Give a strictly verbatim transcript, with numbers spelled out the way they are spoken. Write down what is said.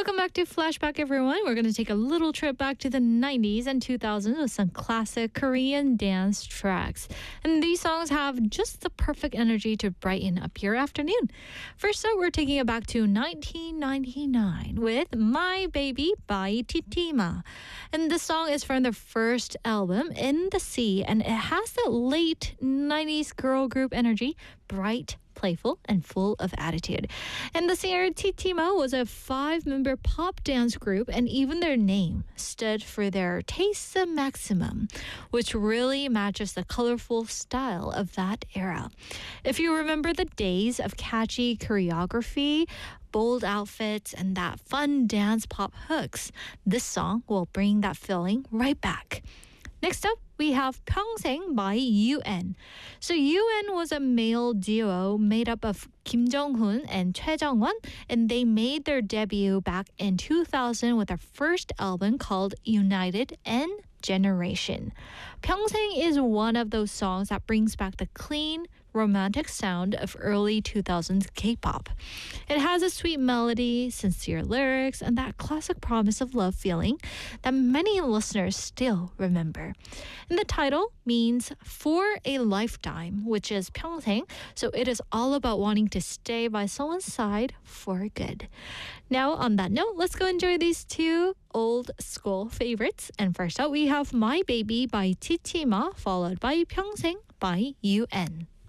Welcome back to Flashback, everyone. We're going to take a little trip back to the nineties and two thousands with some classic Korean dance tracks. And these songs have just the perfect energy to brighten up your afternoon. First up, we're taking it back to nineteen ninety-nine with My Baby by Titima. And this song is from their first album, In the Sea, and it has that late nineties girl group energy, bright, playful, and full of attitude. And the singer Titima was a five-member pop dance group, and even their name stood for their taste the maximum, which really matches the colorful style of that era. If you remember the days of catchy choreography, bold outfits, and that fun dance pop hooks, this song will bring that feeling right back. Next up, we have 평생 by U N. So U N was a male duo made up of Kim Jong-hoon and Choi Jung-won, and they made their debut back in two thousand with their first album called United and Generation. 평생 is one of those songs that brings back the clean, romantic sound of early two thousands K-pop. It has a sweet melody, sincere lyrics, and that classic promise of love feeling that many listeners still remember. And the title means for a lifetime, which is 평생, so it is all about wanting to stay by someone's side for good. Now, on that note, let's go enjoy these two old school favorites. And first up, we have My Baby by Titima, followed by 평생 by U N.